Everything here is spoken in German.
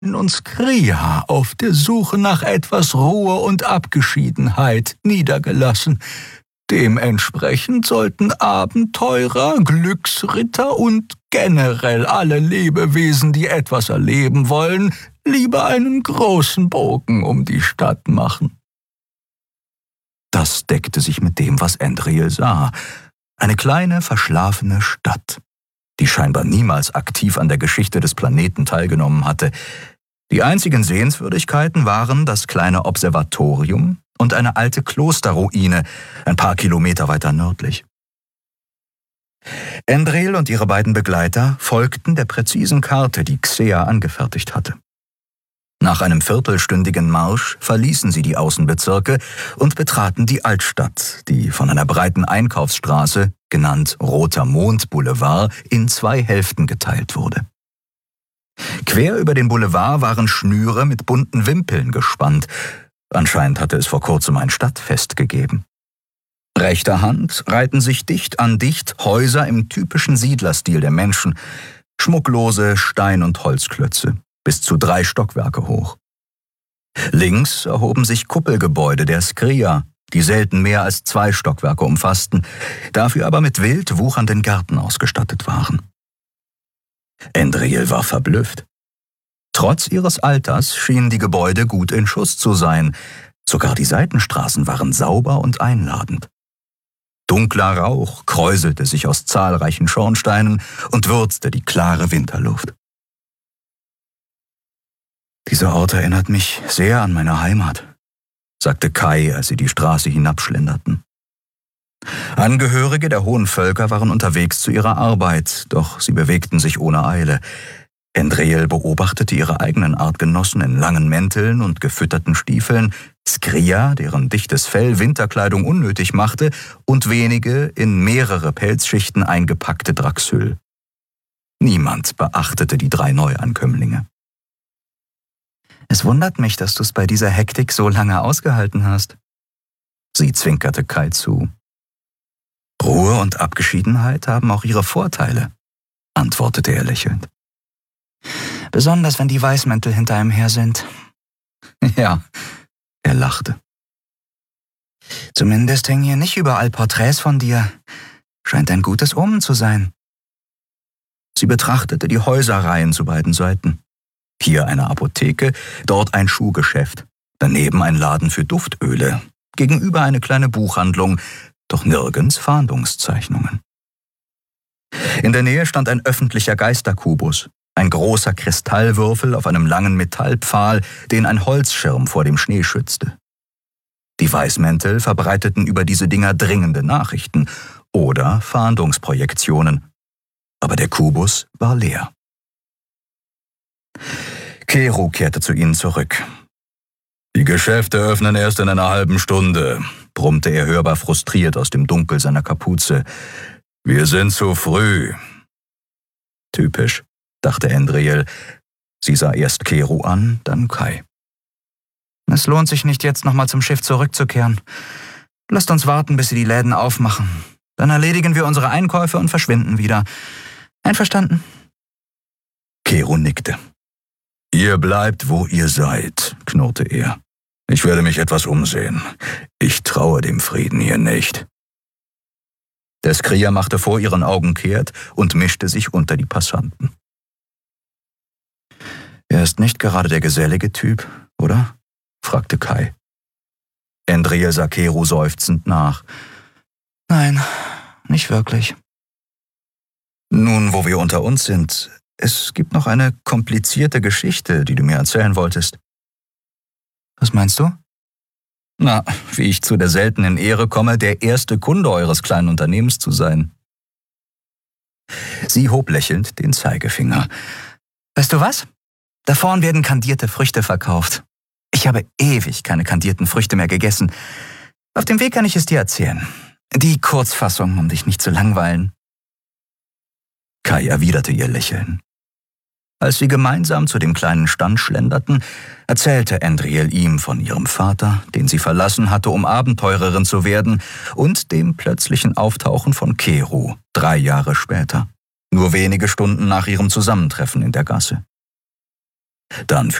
und Skria auf der Suche nach etwas Ruhe und Abgeschiedenheit niedergelassen. Dementsprechend sollten Abenteurer, Glücksritter und generell alle Lebewesen, die etwas erleben wollen, lieber einen großen Bogen um die Stadt machen. Das deckte sich mit dem, was Andriel sah. Eine kleine, verschlafene Stadt, die scheinbar niemals aktiv an der Geschichte des Planeten teilgenommen hatte. Die einzigen Sehenswürdigkeiten waren das kleine Observatorium und eine alte Klosterruine, ein paar Kilometer weiter nördlich. Andriel und ihre beiden Begleiter folgten der präzisen Karte, die Xea angefertigt hatte. Nach einem viertelstündigen Marsch verließen sie die Außenbezirke und betraten die Altstadt, die von einer breiten Einkaufsstraße, genannt Roter Mond Boulevard, in 2 Hälften geteilt wurde. Quer über den Boulevard waren Schnüre mit bunten Wimpeln gespannt. Anscheinend hatte es vor kurzem ein Stadtfest gegeben. Rechter Hand reihten sich dicht an dicht Häuser im typischen Siedlerstil der Menschen, schmucklose Stein- und Holzklötze, bis zu 3 Stockwerke hoch. Links erhoben sich Kuppelgebäude der Skria, die selten mehr als 2 Stockwerke umfassten, dafür aber mit wild wuchernden Gärten ausgestattet waren. Andriel war verblüfft. Trotz ihres Alters schienen die Gebäude gut in Schuss zu sein. Sogar die Seitenstraßen waren sauber und einladend. Dunkler Rauch kräuselte sich aus zahlreichen Schornsteinen und würzte die klare Winterluft. »Dieser Ort erinnert mich sehr an meine Heimat«, sagte Kai, als sie die Straße hinabschlenderten. Angehörige der hohen Völker waren unterwegs zu ihrer Arbeit, doch sie bewegten sich ohne Eile. Andriel beobachtete ihre eigenen Artgenossen in langen Mänteln und gefütterten Stiefeln, Skria, deren dichtes Fell Winterkleidung unnötig machte, und wenige in mehrere Pelzschichten eingepackte Draxyl. Niemand beachtete die 3 Neuankömmlinge. »Es wundert mich, dass du es bei dieser Hektik so lange ausgehalten hast.« Sie zwinkerte Kai zu. »Ruhe und Abgeschiedenheit haben auch ihre Vorteile«, antwortete er lächelnd. »Besonders, wenn die Weißmäntel hinter einem her sind.« »Ja«, er lachte. »Zumindest hängen hier nicht überall Porträts von dir. Scheint ein gutes Omen zu sein.« Sie betrachtete die Häuserreihen zu beiden Seiten. Hier eine Apotheke, dort ein Schuhgeschäft, daneben ein Laden für Duftöle, gegenüber eine kleine Buchhandlung, doch nirgends Fahndungszeichnungen. In der Nähe stand ein öffentlicher Geisterkubus, ein großer Kristallwürfel auf einem langen Metallpfahl, den ein Holzschirm vor dem Schnee schützte. Die Weißmäntel verbreiteten über diese Dinger dringende Nachrichten oder Fahndungsprojektionen, aber der Kubus war leer. Kero kehrte zu ihnen zurück. »Die Geschäfte öffnen erst in einer halben Stunde«, brummte er hörbar frustriert aus dem Dunkel seiner Kapuze. »Wir sind zu früh.« Typisch, dachte Andriel. Sie sah erst Kero an, dann Kai. »Es lohnt sich nicht, jetzt nochmal zum Schiff zurückzukehren. Lasst uns warten, bis sie die Läden aufmachen. Dann erledigen wir unsere Einkäufe und verschwinden wieder. Einverstanden?« Kero nickte. »Ihr bleibt, wo ihr seid«, knurrte er. »Ich werde mich etwas umsehen. Ich traue dem Frieden hier nicht.« Der Skria machte vor ihren Augen kehrt und mischte sich unter die Passanten. »Er ist nicht gerade der gesellige Typ, oder?«, fragte Kai. Andriel sah Kero seufzend nach. »Nein, nicht wirklich.« »Nun, wo wir unter uns sind, es gibt noch eine komplizierte Geschichte, die du mir erzählen wolltest.« »Was meinst du?« »Na, wie ich zu der seltenen Ehre komme, der erste Kunde eures kleinen Unternehmens zu sein.« Sie hob lächelnd den Zeigefinger. »Weißt du was? Da vorn werden kandierte Früchte verkauft. Ich habe ewig keine kandierten Früchte mehr gegessen. Auf dem Weg kann ich es dir erzählen. Die Kurzfassung, um dich nicht zu langweilen.« Kai erwiderte ihr Lächeln. Als sie gemeinsam zu dem kleinen Stand schlenderten, erzählte Andriel ihm von ihrem Vater, den sie verlassen hatte, um Abenteurerin zu werden, und dem plötzlichen Auftauchen von Kero 3 Jahre später, nur wenige Stunden nach ihrem Zusammentreffen in der Gasse. Dann